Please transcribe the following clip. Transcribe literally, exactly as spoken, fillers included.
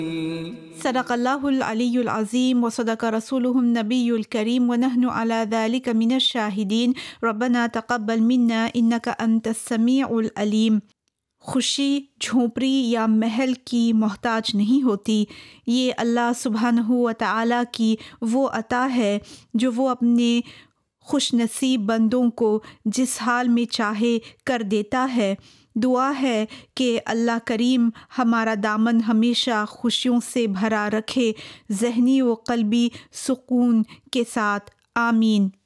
सदक़ल्लाहुल अलीयुल अज़ीम व सदक़ रसूलुहुन नबियुल करीम व नहनु अला ज़ालिका मिनश शाहिदीन रब्बना तक़ब्बल मिन्ना इन्नका अंतस समीउल अलीम। खुशी झोंपड़ी या महल की मोहताज नहीं होती। ये अल्लाह सुब्हानहू व तआला की वो अता है जो वो अपने खुशनसीब बंदों को जिस हाल में चाहे कर देता है। दुआ है कि अल्लाह करीम हमारा दामन हमेशा खुशियों से भरा रखे, ज़हनी व क़ल्बी सुकून के साथ। आमीन।